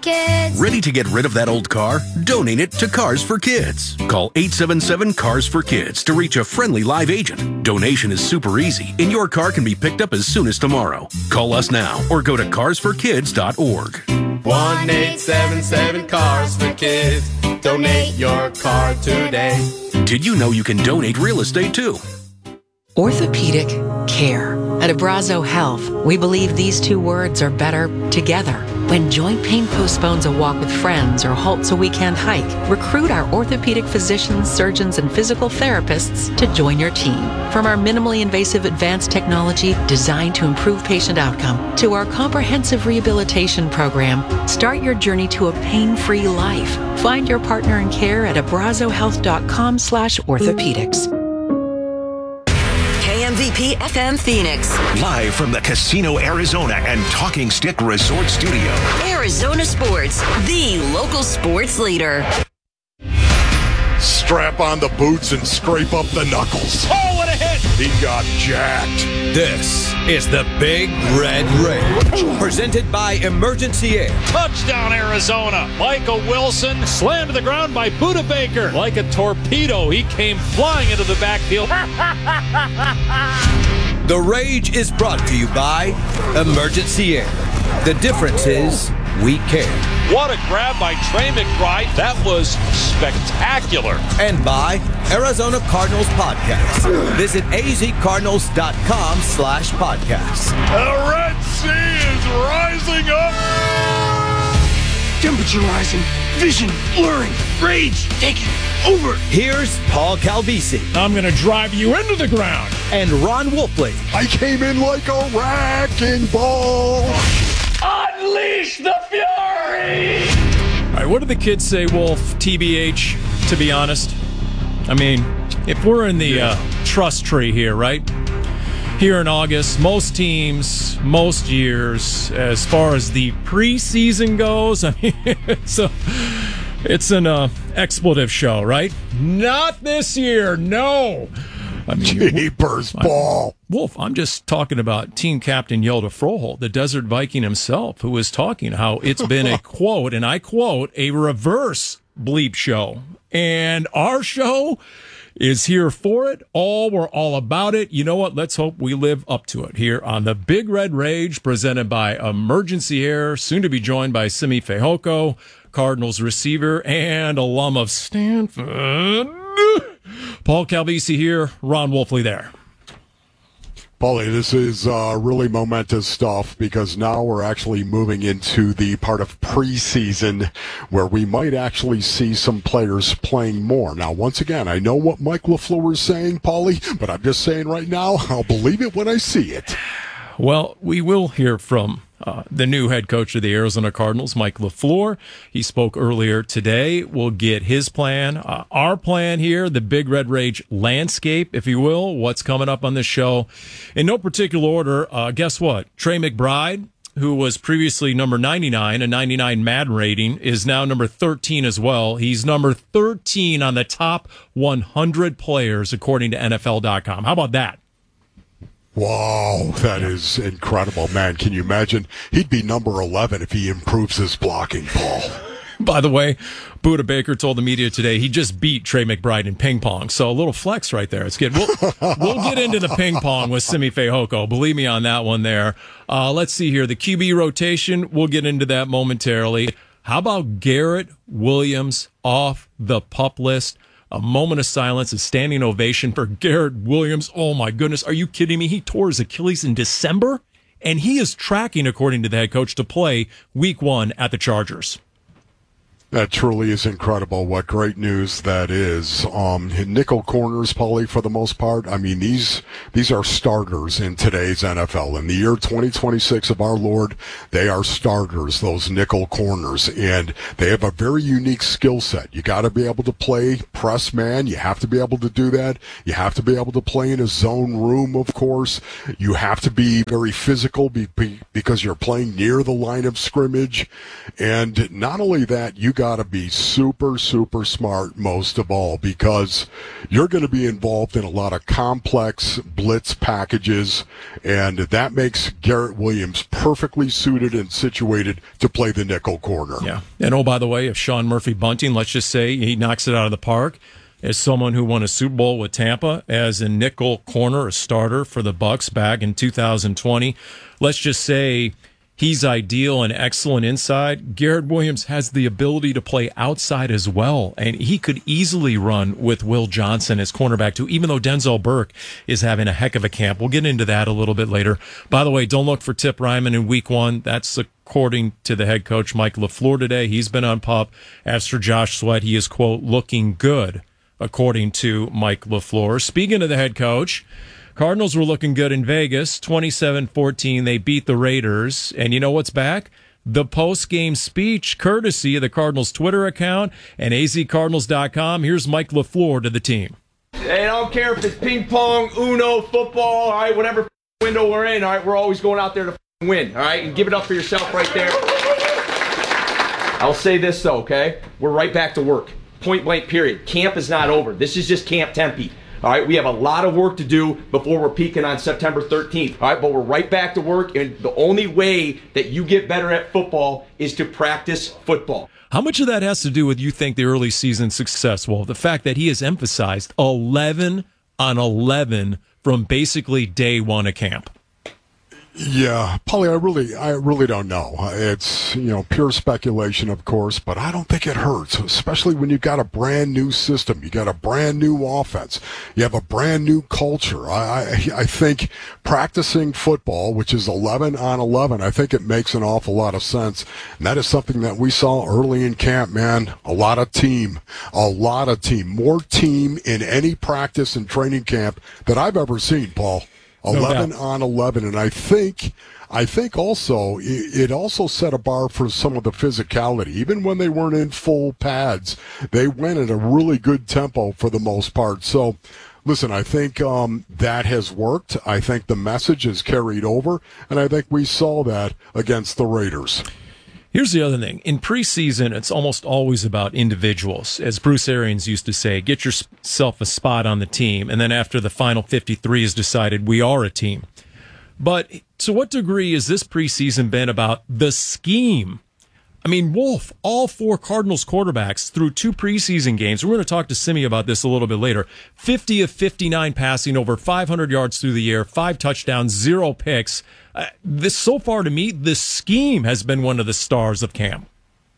Kids. Ready to get rid of that old car? Donate it to Cars for Kids. Call 877-CARS-FOR-KIDS to reach a friendly live agent. Donation is super easy, and your car can be picked up as soon as tomorrow. Call us now or go to carsforkids.org. 1-877-CARS-FOR-KIDS. Donate your car today. Did you know you can donate real estate too? Orthopedic care. At Abrazo Health, we believe these two words are better together. When joint pain postpones a walk with friends or halts a weekend hike, recruit our orthopedic physicians, surgeons, and physical therapists to join your team. From our minimally invasive advanced technology designed to improve patient outcome to our comprehensive rehabilitation program, start your journey to a pain-free life. Find your partner in care at abrazohealth.com/orthopedics. KMVP FM Phoenix. Live from the Casino Arizona and Talking Stick Resort Studio. Arizona Sports, the local sports leader. Strap on the boots and scrape up the knuckles. Oh, what a hit! He got jacked. This is the Big Red Rage, presented by Emergency Air. Touchdown, Arizona. Michael Wilson slammed to the ground by Buda Baker. Like a torpedo, he came flying into the backfield. The Rage is brought to you by Emergency Air. The difference is we care. What a grab by Trey McBride. That was spectacular. And by Arizona Cardinals Podcast. Visit azcardinals.com/podcast. The Red Sea is rising up. Temperature rising, vision blurring, rage taking over. Here's Paul Calvisi. I'm going to drive you into the ground. And Ron Wolfley. I came in like a wrecking ball. Unleash the fury! All right, what do the kids say, Wolf? TBH, to be honest. I mean, if we're in the trust tree here, right? Here in August, most teams, most years, as far as the preseason goes, I mean, it's an expletive show, right? Not this year, no. I mean, Jeepers ball. Wolf, I'm just talking about team captain Yelda Froholt, the Desert Viking himself, who was talking how it's been a quote, and I quote, a reverse bleep show. And our show is here for it. We're all about it. You know what? Let's hope we live up to it here on the Big Red Rage, presented by Emergency Air, soon to be joined by Simi Fehoko, Cardinals receiver and alum of Stanford. Paul Calvisi here, Ron Wolfley there. Paulie, this is really momentous stuff because now we're actually moving into the part of preseason where we might actually see some players playing more. Now, once again, I know what Mike LaFleur is saying, Paulie, but I'm just saying right now, I'll believe it when I see it. Well, we will hear from the new head coach of the Arizona Cardinals, Mike LaFleur. He spoke earlier today. We'll get his plan, our plan here, the Big Red Rage landscape, if you will, what's coming up on this show. In no particular order, guess what? Trey McBride, who was previously number 99, a 99 Madden rating, is now number 13 as well. He's number 13 on the top 100 players, according to NFL.com. How about that? Wow, that is incredible, man. Can you imagine? He'd be number 11 if he improves his blocking, Paul. By the way, Buda Baker told the media today he just beat Trey McBride in ping pong. So a little flex right there. It's good. We'll get into the ping pong with Simi Fehoko. Believe me on that one there. Let's see here. The QB rotation, we'll get into that momentarily. How about Garrett Williams off the PUP list? A moment of silence, a standing ovation for Garrett Williams. Oh, my goodness. Are you kidding me? He tore his Achilles in December, and he is tracking, according to the head coach, to play week 1 at the Chargers. That truly is incredible. What great news that is. Nickel corners, Paulie, for the most part. I mean, these are starters in today's NFL. In the year 2026 of our Lord, they are starters, those nickel corners. And they have a very unique skill set. You got to be able to play press man. You have to be able to do that. You have to be able to play in a zone room, of course. You have to be very physical because you're playing near the line of scrimmage. And not only that, you got got to be super, super smart most of all, because you're going to be involved in a lot of complex blitz packages, and that makes Garrett Williams perfectly suited and situated to play the nickel corner. Yeah. And oh, by the way, if Sean Murphy-Bunting, let's just say he knocks it out of the park, as someone who won a Super Bowl with Tampa as a nickel corner, a starter for the Bucs back in 2020, let's just say he's ideal and excellent inside. Garrett Williams has the ability to play outside as well, and he could easily run with Will Johnson as cornerback too, even though Denzel Burke is having a heck of a camp. We'll get into that a little bit later. By the way, don't look for Tip Ryman in week 1. That's according to the head coach, Mike LaFleur, today. He's been on PUP. As for Josh Sweat, he is, quote, looking good, according to Mike LaFleur. Speaking of the head coach, Cardinals were looking good in Vegas, 27-14. They beat the Raiders. And you know what's back? The post-game speech, courtesy of the Cardinals Twitter account and azcardinals.com. Here's Mike LaFleur to the team. Hey, I don't care if it's ping pong, Uno, football, all right, whatever window we're in, all right, we're always going out there to win, all right? And give it up for yourself right there. I'll say this, though, okay? We're right back to work. Point blank, period. Camp is not over. This is just Camp Tempe. All right, we have a lot of work to do before we're peaking on September 13th. All right, but we're right back to work, and the only way that you get better at football is to practice football. How much of that has to do with, you think, the early season success? Well, the fact that he has emphasized 11 on 11 from basically day one of camp. Yeah, Paulie, I really don't know. It's, pure speculation, of course, but I don't think it hurts, especially when you've got a brand new system. You got a brand new offense. You have a brand new culture. I think practicing football, which is 11 on 11, I think it makes an awful lot of sense. And that is something that we saw early in camp, man. A lot of team, more team in any practice and training camp that I've ever seen, Paul. 11 on 11, and I think also it also set a bar for some of the physicality. Even when they weren't in full pads, they went at a really good tempo for the most part. So, listen, I think that has worked. I think the message is carried over, and I think we saw that against the Raiders. Here's the other thing. In preseason, it's almost always about individuals. As Bruce Arians used to say, get yourself a spot on the team, and then after the final 53 is decided, we are a team. But to what degree has this preseason been about the scheme? I mean, Wolf, all 4 Cardinals quarterbacks through 2 preseason games, we're going to talk to Simi about this a little bit later, 50 of 59 passing, over 500 yards through the air, 5 touchdowns, 0 picks. This, so far to me, the scheme has been one of the stars of camp.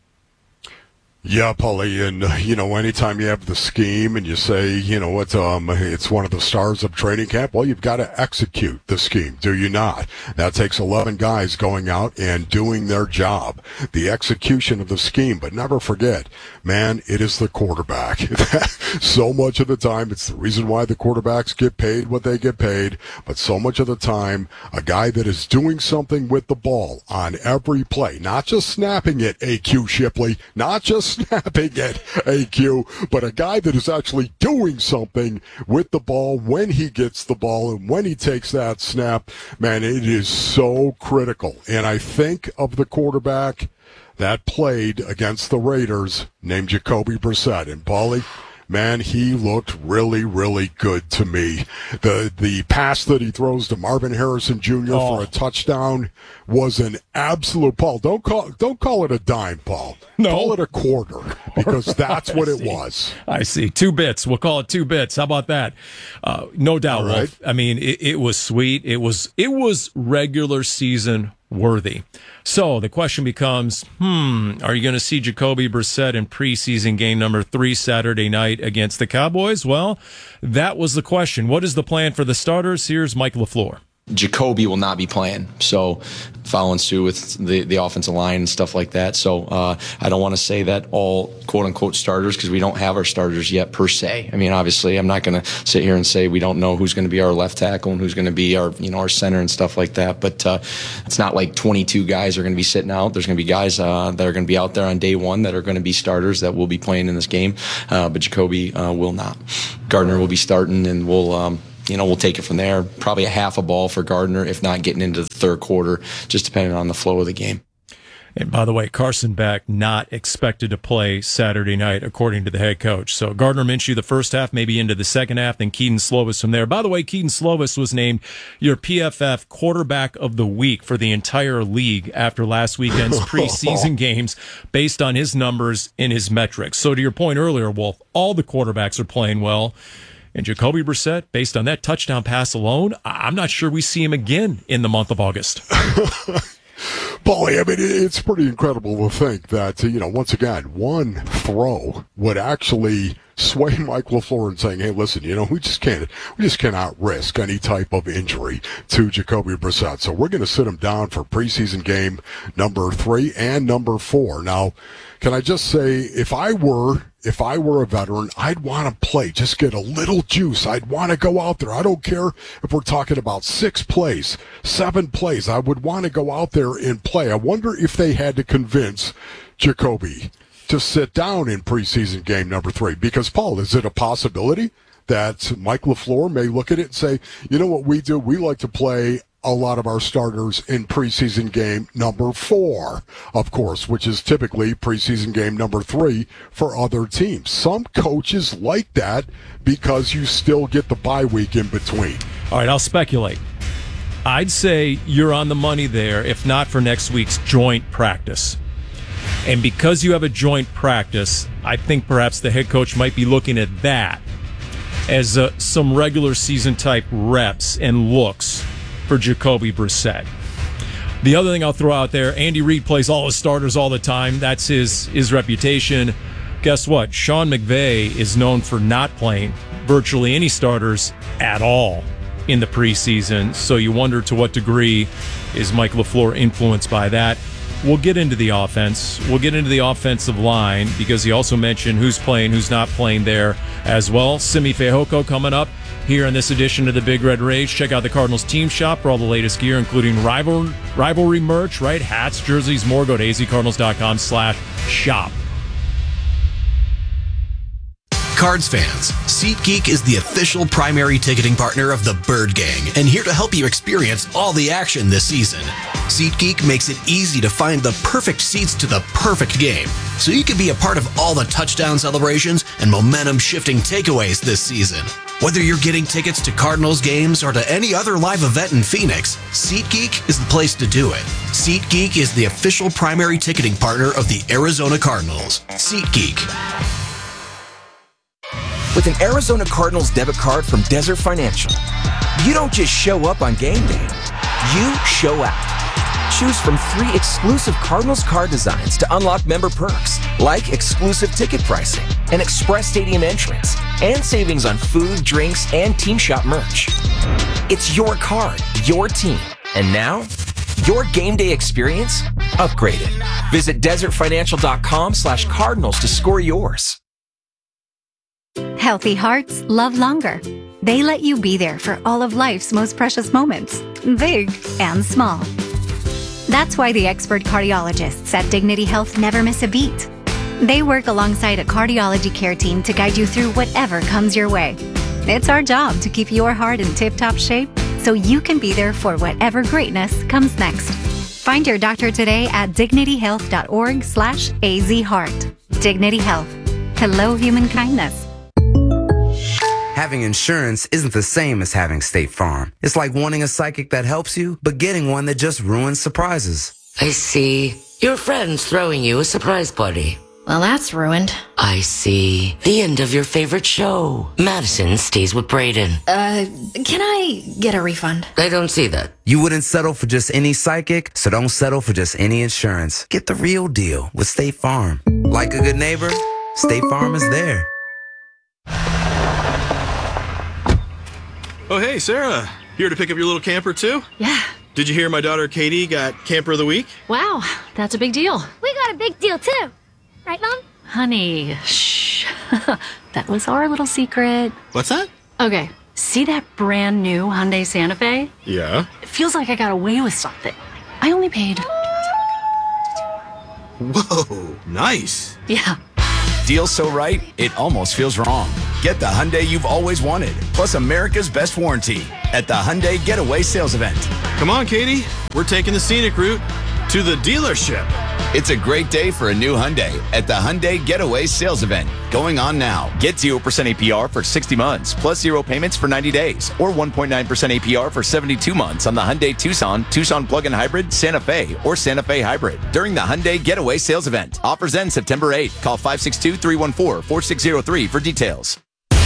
Yeah, Paulie, and anytime you have the scheme and you say, it's one of the stars of training camp, well, you've got to execute the scheme, do you not? That takes 11 guys going out and doing their job, the execution of the scheme. But never forget, man, it is the quarterback. So much of the time, it's the reason why the quarterbacks get paid what they get paid, but so much of the time, a guy that is doing something with the ball on every play, not just snapping it, A.Q. Shipley, not just snapping at AQ, but a guy that is actually doing something with the ball when he gets the ball and when he takes that snap, man, it is so critical. And I think of the quarterback that played against the Raiders named Jacoby Brissett. And Paulie, man, he looked really, really good to me. The pass that he throws to Marvin Harrison Jr. for a touchdown was an absolute, Paul, don't call it a dime, Paul. No. Call it a quarter, because that's what it was. I see. 2 bits. We'll call it 2 bits. How about that? No doubt, right. Wolf. I mean, it was sweet. It was regular season worthy. So the question becomes, are you going to see Jacoby Brissett in preseason game number 3 Saturday night against the Cowboys? Well, that was the question. What is the plan for the starters? Here's Mike LaFleur. Jacoby will not be playing, so following suit with the offensive line and stuff like that. So I don't want to say that all quote-unquote starters, because we don't have our starters yet per se. I mean, obviously, I'm not going to sit here and say we don't know who's going to be our left tackle and who's going to be our our center and stuff like that. But it's not like 22 guys are going to be sitting out. There's going to be guys that are going to be out there on day one that are going to be starters that will be playing in this game. But Jacoby will not. Gardner will be starting, and we'll take it from there. Probably a half a ball for Gardner, if not getting into the third quarter, just depending on the flow of the game. And by the way, Carson Beck not expected to play Saturday night, according to the head coach. So Gardner Minshew the first half, maybe into the second half, then Keaton Slovis from there. By the way, Keaton Slovis was named your PFF quarterback of the week for the entire league after last weekend's preseason games based on his numbers and his metrics. So to your point earlier, Wolf, all the quarterbacks are playing well. And Jacoby Brissett, based on that touchdown pass alone, I'm not sure we see him again in the month of August. Paulie, I mean, it's pretty incredible to think that, once again, one throw would actually sway Mike LaFleur in saying, hey, listen, we just cannot risk any type of injury to Jacoby Brissett. So we're going to sit him down for preseason game number 3 and number 4. Now, can I just say, if I were a veteran, I'd want to play, just get a little juice. I'd want to go out there. I don't care if we're talking about 6 plays, 7 plays. I would want to go out there and play. I wonder if they had to convince Jacoby to sit down in preseason game number 3. Because, Paul, is it a possibility that Mike LaFleur may look at it and say, you know what we do? We like to play a lot of our starters in preseason game number 4, of course, which is typically preseason game number 3 for other teams. Some coaches like that because you still get the bye week in between. All right, I'll speculate. I'd say you're on the money there, if not for next week's joint practice. And because you have a joint practice, I think perhaps the head coach might be looking at that as some regular season type reps and looks for Jacoby Brissett. The other thing I'll throw out there, Andy Reid plays all his starters all the time. That's his reputation. Guess what? Sean McVay is known for not playing virtually any starters at all in the preseason. So you wonder to what degree is Mike LaFleur influenced by that. We'll get into the offense. We'll get into the offensive line because he also mentioned who's playing, who's not playing there as well. Simi Fehoko coming up here in this edition of the Big Red Rage. Check out the Cardinals team shop for all the latest gear, including rivalry merch, right? Hats, jerseys, more. Go to azcardinals.com/shop. Cards fans, SeatGeek is the official primary ticketing partner of the Bird Gang and here to help you experience all the action this season. SeatGeek makes it easy to find the perfect seats to the perfect game, so you can be a part of all the touchdown celebrations and momentum-shifting takeaways this season. Whether you're getting tickets to Cardinals games or to any other live event in Phoenix, SeatGeek is the place to do it. SeatGeek is the official primary ticketing partner of the Arizona Cardinals. SeatGeek. With an Arizona Cardinals debit card from Desert Financial, you don't just show up on game day, you show out. Choose from 3 exclusive Cardinals card designs to unlock member perks, like exclusive ticket pricing, an express stadium entrance, and savings on food, drinks, and team shop merch. It's your card, your team, and now, your game day experience upgraded. Visit desertfinancial.com/Cardinals to score yours. Healthy hearts love longer. They let you be there for all of life's most precious moments, big and small. That's why the expert cardiologists at Dignity Health never miss a beat. They work alongside a cardiology care team to guide you through whatever comes your way. It's our job to keep your heart in tip-top shape so you can be there for whatever greatness comes next. Find your doctor today at dignityhealth.org/azheart. Dignity Health. Hello, human kindness. Having insurance isn't the same as having State Farm. It's like wanting a psychic that helps you, but getting one that just ruins surprises. I see. Your friend's throwing you a surprise party. Well, that's ruined. I see. The end of your favorite show. Madison stays with Braden. Can I get a refund? I don't see that. You wouldn't settle for just any psychic, so don't settle for just any insurance. Get the real deal with State Farm. Like a good neighbor, State Farm is there. Oh, hey, Sarah. Here to pick up your little camper, too? Yeah. Did you hear my daughter Katie got Camper of the Week? Wow, that's a big deal. We got a big deal, too. Right, Mom? Honey, shh. That was our little secret. What's that? Okay, see that brand new Hyundai Santa Fe? Yeah. It feels like I got away with something. I only paid... Whoa, nice. Yeah. Deal so right, it almost feels wrong. Get the Hyundai you've always wanted, plus America's best warranty at the Hyundai Getaway Sales Event. Come on, Katie. We're taking the scenic route to the dealership. It's a great day for a new Hyundai at the Hyundai Getaway Sales Event, going on now. Get 0% APR for 60 months, plus 0 payments for 90 days, or 1.9% APR for 72 months on the Hyundai Tucson, Tucson Plug-in Hybrid, Santa Fe, or Santa Fe Hybrid during the Hyundai Getaway Sales Event. Offers end September 8th. Call 562-314-4603 for details.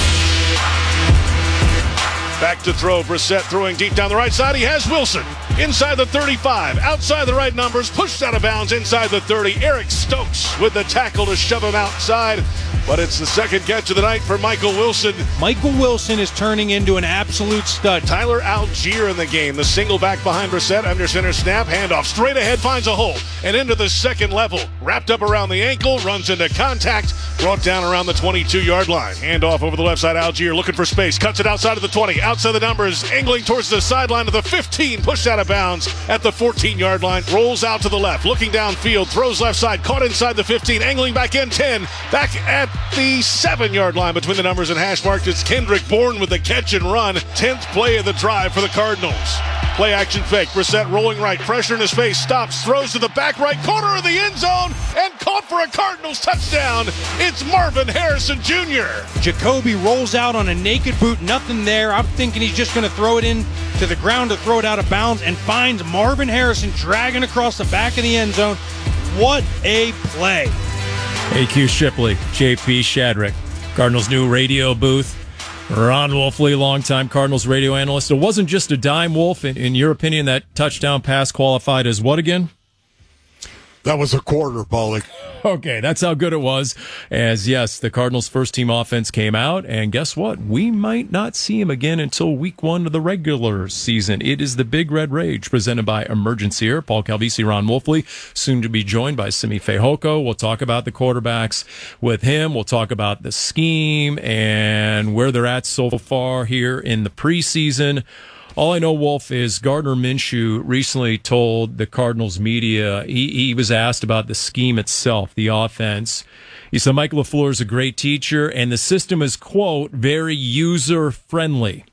Back to throw. Brissett throwing deep down the right side. He has Wilson inside the 35. Outside the right numbers. Pushed out of bounds inside the 30. Eric Stokes with the tackle to shove him outside. But it's the second catch of the night for Michael Wilson. Michael Wilson is turning into an absolute stud. Tyler Algier in the game. The single back behind Brissett. Under center snap. Handoff straight ahead. Finds a hole. And into the second level. Wrapped up around the ankle. Runs into contact. Brought down around the 22-yard line. Handoff over the left side. Algier looking for space. Cuts it outside of the 20. Outside the numbers. Angling towards the sideline of the 15. Pushed out of bounds at the 14-yard line. Rolls out to the left. Looking downfield. Throws left side. Caught inside the 15. Angling back in 10. Back at the 7-yard line between the numbers and hash marks. It's Kendrick Bourne with the catch and run. 10th play of the drive for the Cardinals. Play action fake. Brissett rolling right. Pressure in his face. Stops. Throws to the back right corner of the end zone. And caught for a Cardinals touchdown. It's Marvin Harrison Jr. Jacoby rolls out on a naked boot. Nothing there. I'm thinking he's just going to throw it in to the ground to throw it out of bounds, and finds Marvin Harrison dragging across the back of the end zone. What a play. AQ Shipley, JP Shadrick, Cardinals' new radio booth. Ron Wolfley, longtime Cardinals radio analyst. It wasn't just a dime, Wolf. In your opinion, that touchdown pass qualified as what again? That was a quarter, Paulie. Okay, that's how good it was. As, yes, the Cardinals' first-team offense came out, and guess what? We might not see him again until week 1 of the regular season. It is the Big Red Rage, presented by Emergency Air. Paul Calvisi, Ron Wolfley, soon to be joined by Simi Fehoko. We'll talk about the quarterbacks with him. We'll talk about the scheme and where they're at so far here in the preseason. All I know, Wolf, is Gardner Minshew recently told the Cardinals media, he was asked about the scheme itself, the offense. He said Mike LaFleur is a great teacher, and the system is, quote, very user-friendly.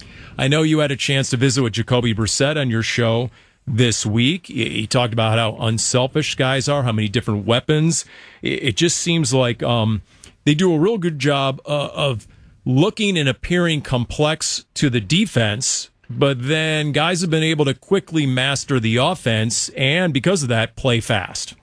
I know you had a chance to visit with Jacoby Brissett on your show this week. He talked about how unselfish guys are, how many different weapons. It just seems like they do a real good job of looking and appearing complex to the defense, but then guys have been able to quickly master the offense, and because of that, play fast.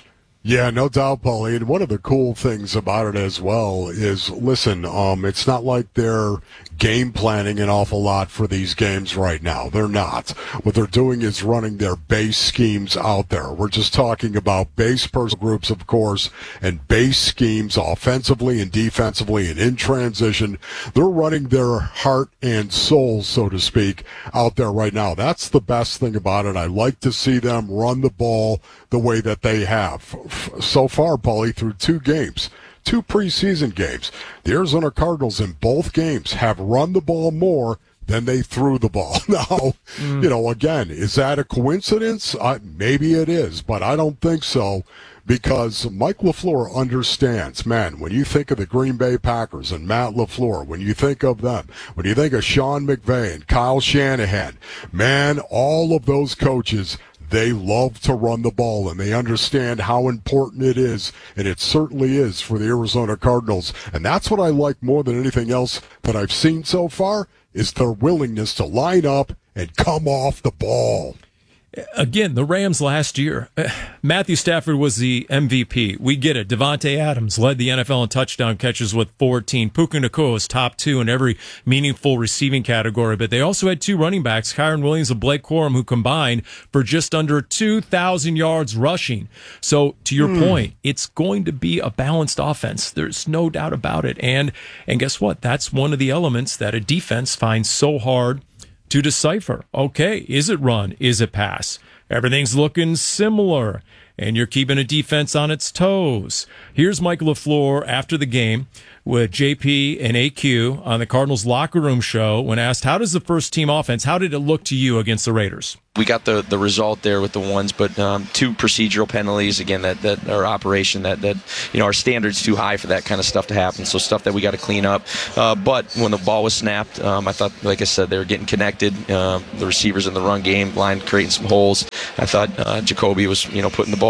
Yeah, no doubt, Paulie. And one of the cool things about it as well is, listen, it's not like they're game planning an awful lot for these games right now. They're not. What they're doing is running their base schemes out there. We're just talking about base personal groups, of course, and base schemes offensively and defensively and in transition. They're running their heart and soul, so to speak, out there right now. That's the best thing about it. I like to see them run the ball the way that they have so far, Paulie, through 2 games. 2 preseason games. The Arizona Cardinals in both games have run the ball more than they threw the ball. Now, again, is that a coincidence? Maybe it is, but I don't think so, because Mike LaFleur understands, man, when you think of the Green Bay Packers and Matt LaFleur, when you think of them, when you think of Sean McVay and Kyle Shanahan, man, all of those coaches, they love to run the ball, and they understand how important it is, and it certainly is for the Arizona Cardinals. And that's what I like more than anything else that I've seen so far, is their willingness to line up and come off the ball. Again, the Rams last year, Matthew Stafford was the MVP. We get it. Devontae Adams led the NFL in touchdown catches with 14. Puka Nacua was top 2 in every meaningful receiving category. But they also had 2 running backs, Kyron Williams and Blake Corum, who combined for just under 2,000 yards rushing. So to your point, it's going to be a balanced offense. There's no doubt about it. And guess what? That's one of the elements that a defense finds so hard to decipher. Okay, is it run? Is it pass? Everything's looking similar, and you're keeping a defense on its toes. Here's Mike LaFleur after the game with JP and AQ on the Cardinals locker room show when asked, how does the first team offense, how did it look to you against the Raiders? We got the result there with the ones, but 2 procedural penalties, again, that our operation, that our standard's too high for that kind of stuff to happen, so stuff that we got to clean up. But when the ball was snapped, I thought, like I said, they were getting connected. The receivers in the run game line creating some holes. I thought Jacoby was, putting the ball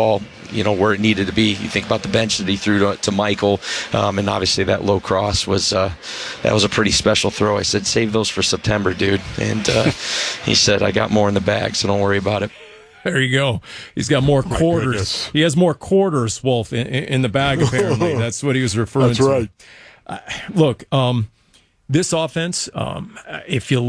where it needed to be. You think about the bench that he threw to Michael, and obviously that low cross was that was a pretty special throw. I said, save those for September, dude. And he said, I got more in the bag, so don't worry about it. There you go. He's got more quarters. Goodness. He has more quarters, Wolf, in the bag, apparently. That's what he was referring to. That's right. Look, this offense, if you